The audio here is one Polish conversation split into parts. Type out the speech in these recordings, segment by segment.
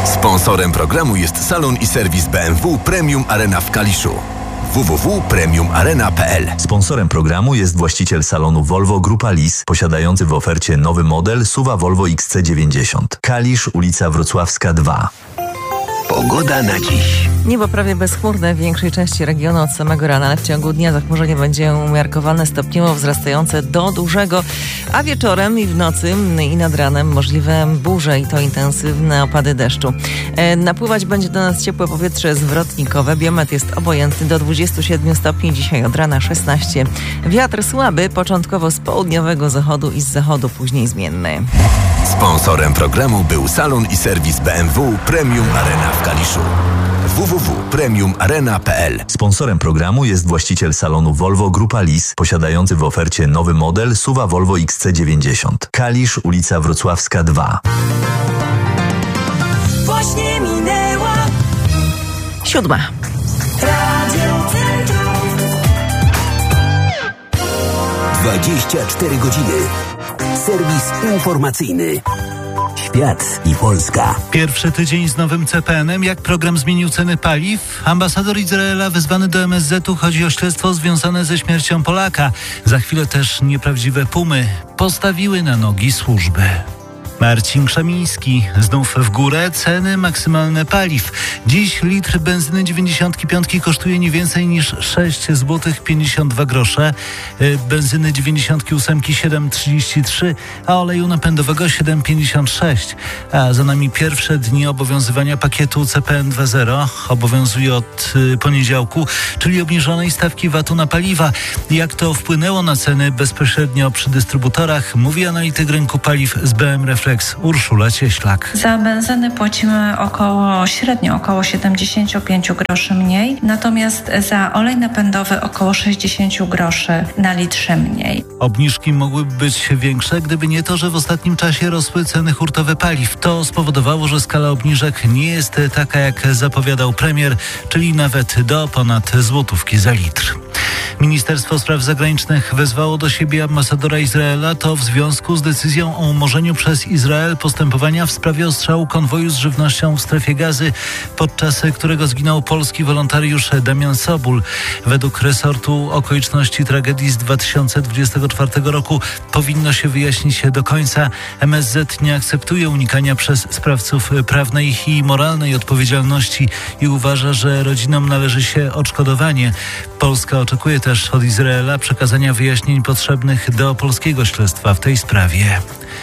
Sponsorem programu jest salon i serwis BMW Premium Arena w Kaliszu. www.premiumarena.pl. Sponsorem programu jest właściciel salonu Volvo Grupa Lis, posiadający w ofercie nowy model SUV Volvo XC90. Kalisz, ulica Wrocławska 2. Pogoda na dziś. Niebo prawie bezchmurne w większej części regionu od samego rana, ale w ciągu dnia zachmurzenie będzie umiarkowane, stopniowo wzrastające do dużego, a wieczorem i w nocy i nad ranem możliwe burze i to intensywne opady deszczu. Napływać będzie do nas ciepłe powietrze zwrotnikowe. Biometr jest obojętny do 27 stopni, dzisiaj od rana 16. Wiatr słaby, początkowo z południowego zachodu i z zachodu, później zmienny. Sponsorem programu był salon i serwis BMW Premium Arena w Kaliszu. www.premiumarena.pl. Sponsorem programu jest właściciel salonu Volvo Grupa Lis, posiadający w ofercie nowy model SUV Volvo XC90. Kalisz, ulica Wrocławska 2. Właśnie minęła 7. Radio Centrum. 24 godziny. Serwis informacyjny. Świat i Polska. Pierwszy tydzień z nowym CPN-em. Jak program zmienił ceny paliw? Ambasador Izraela wezwany do MSZ-u. Chodzi o śledztwo związane ze śmiercią Polaka. Za chwilę też nieprawdziwe pumy postawiły na nogi służby. Marcin Krzemiński. Znów w górę ceny maksymalne paliw. Dziś litr benzyny 95 kosztuje nie więcej niż 6 zł 52 grosze. Benzyny 98 7,33, a oleju napędowego 7,56. A za nami pierwsze dni obowiązywania pakietu CPN 2.0. Obowiązuje od poniedziałku, czyli obniżonej stawki VAT-u na paliwa. Jak to wpłynęło na ceny bezpośrednio przy dystrybutorach, mówi analityk rynku paliw z BM Reflex Urszula Cieślak. Za benzynę płacimy średnio około 75 groszy mniej, natomiast za olej napędowy około 60 groszy na litrze mniej. Obniżki mogłyby być większe, gdyby nie to, że w ostatnim czasie rosły ceny hurtowe paliw. To spowodowało, że skala obniżek nie jest taka, jak zapowiadał premier, czyli nawet do ponad złotówki za litr. Ministerstwo Spraw Zagranicznych wezwało do siebie ambasadora Izraela, to w związku z decyzją o umorzeniu przez Izrael postępowania w sprawie ostrzału konwoju z żywnością w strefie Gazy, podczas którego zginął polski wolontariusz Damian Sobul. Według resortu okoliczności tragedii z 2024 roku powinno się wyjaśnić do końca. MSZ nie akceptuje unikania przez sprawców prawnej i moralnej odpowiedzialności i uważa, że rodzinom należy się odszkodowanie. Polska oczekuje też od Izraela przekazania wyjaśnień potrzebnych do polskiego śledztwa w tej sprawie.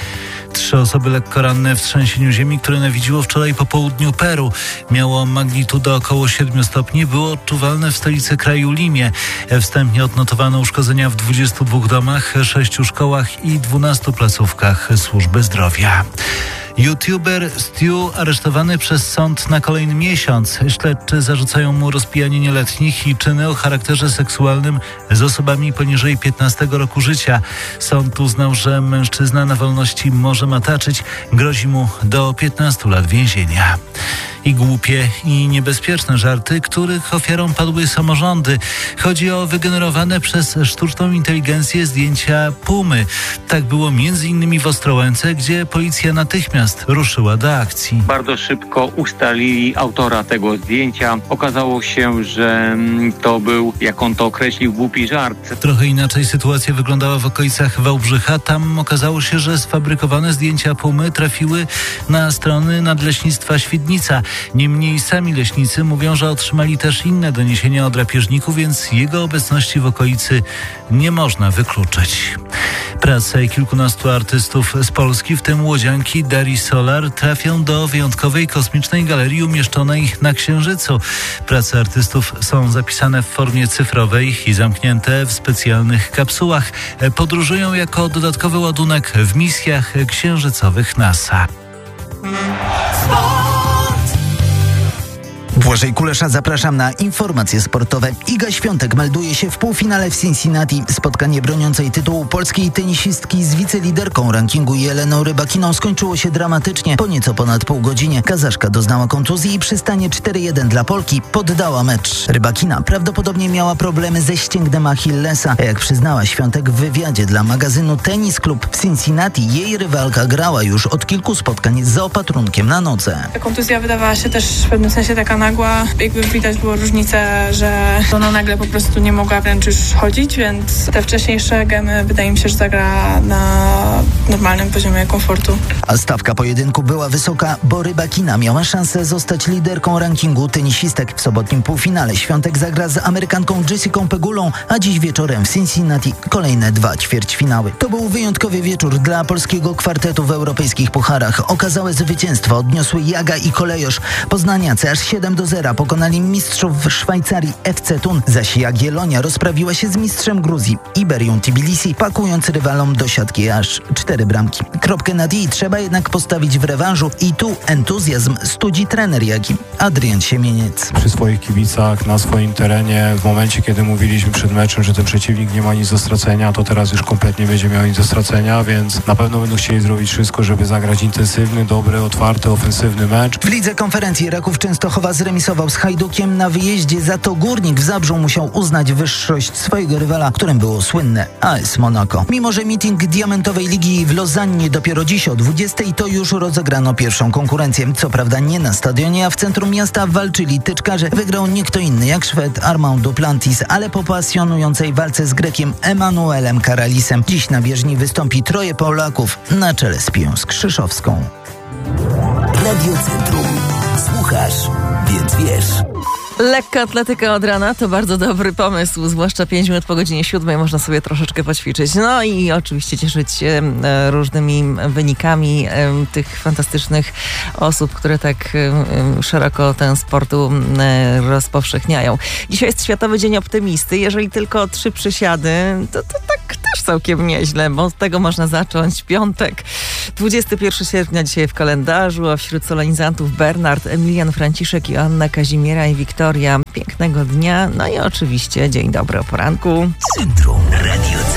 3 osoby lekko ranne w trzęsieniu ziemi, które nawiedziło wczoraj po południu Peru. Miało magnitudę około 7 stopni. Było odczuwalne w stolicy kraju Limie. Wstępnie odnotowano uszkodzenia w 22 domach, 6 szkołach i 12 placówkach służby zdrowia. YouTuber Stu aresztowany przez sąd na kolejny miesiąc. Śledczy zarzucają mu rozpijanie nieletnich i czyny o charakterze seksualnym z osobami poniżej 15 roku życia. Sąd uznał, że mężczyzna na wolności może mataczyć. Grozi mu do 15 lat więzienia. I głupie i niebezpieczne żarty, których ofiarą padły samorządy. Chodzi o wygenerowane przez sztuczną inteligencję zdjęcia pumy. Tak było m.in. w Ostrołęce, gdzie policja natychmiast ruszyła do akcji. Bardzo szybko ustalili autora tego zdjęcia. Okazało się, że to był, jak on to określił, głupi żart. Trochę inaczej sytuacja wyglądała w okolicach Wałbrzycha. Tam okazało się, że sfabrykowane zdjęcia pumy trafiły na strony Nadleśnictwa Świdnica. Niemniej sami leśnicy mówią, że otrzymali też inne doniesienia o drapieżniku, więc jego obecności w okolicy nie można wykluczyć. Prace kilkunastu artystów z Polski, w tym łodzianki Darii Solar, trafią do wyjątkowej kosmicznej galerii umieszczonej na Księżycu. Prace artystów są zapisane w formie cyfrowej i zamknięte w specjalnych kapsułach. Podróżują jako dodatkowy ładunek w misjach księżycowych NASA. Błażej Kulesza, zapraszam na informacje sportowe. Iga Świątek melduje się w półfinale w Cincinnati. Spotkanie broniącej tytułu polskiej tenisistki z wiceliderką rankingu Jeleną Rybakiną skończyło się dramatycznie. Po nieco ponad pół godzinie Kazaszka doznała kontuzji i przy stanie 4-1 dla Polki poddała mecz. Rybakina prawdopodobnie miała problemy ze ścięgnem Achillesa. Jak przyznała Świątek w wywiadzie dla magazynu Tennis Club w Cincinnati, jej rywalka grała już od kilku spotkań z zaopatrunkiem na nodze. Ta kontuzja wydawała się też w pewnym sensie taka nagła. Jakby widać było różnicę, że ona nagle po prostu nie mogła wręcz już chodzić, więc te wcześniejsze gemy wydaje mi się, że zagra na normalnym poziomie komfortu. A stawka pojedynku była wysoka, bo Rybakina miała szansę zostać liderką rankingu tenisistek. W sobotnim półfinale Świątek zagra z Amerykanką Jessicą Pegulą, a dziś wieczorem w Cincinnati kolejne 2 ćwierćfinały. To był wyjątkowy wieczór dla polskiego kwartetu w europejskich pucharach. Okazałe zwycięstwo odniosły Jaga i Kolejosz. Poznaniacy aż 7-0 pokonali mistrzów w Szwajcarii FC Thun, zaś Jagiellonia rozprawiła się z mistrzem Gruzji Iberią Tbilisi, pakując rywalom do siatki aż 4 bramki. Kropkę nad i trzeba jednak postawić w rewanżu i tu entuzjazm studzi trener Jagi Adrian Siemieniec. Przy swoich kibicach, na swoim terenie, w momencie kiedy mówiliśmy przed meczem, że ten przeciwnik nie ma nic do stracenia, to teraz już kompletnie będzie miał nic do stracenia, więc na pewno będą chcieli zrobić wszystko, żeby zagrać intensywny, dobry, otwarty, ofensywny mecz. W Lidze Konferencji Raków Częstochowa zremisował z Hajdukiem na wyjeździe, za to Górnik w Zabrzu musiał uznać wyższość swojego rywala, którym było słynne AS Monaco. Mimo że meeting Diamentowej Ligi w Lozannie dopiero dziś o 20:00, to już rozegrano pierwszą konkurencję. Co prawda nie na stadionie, a w centrum miasta walczyli tyczkarze. Wygrał nie kto inny jak Szwed Armand Duplantis, ale po pasjonującej walce z Grekiem Emanuelem Karalisem. Dziś na bieżni wystąpi 3 Polaków na czele z Piją Skrzyszowską. Radio Centrum. Słuchasz, więc wiesz. Lekka atletyka od rana to bardzo dobry pomysł, zwłaszcza 5 minut po godzinie 7 można sobie troszeczkę poćwiczyć. No i oczywiście cieszyć się różnymi wynikami tych fantastycznych osób, które tak szeroko ten sportu rozpowszechniają. Dzisiaj jest Światowy Dzień Optymisty. Jeżeli tylko 3 przysiady, to tak też całkiem nieźle, bo od tego można zacząć. Piątek, 21 sierpnia dzisiaj w kalendarzu, a wśród solenizantów Bernard, Emilian Franciszek, Joanna Kazimiera i Wiktoria. Pięknego dnia, no i oczywiście dzień dobry o poranku. Centrum.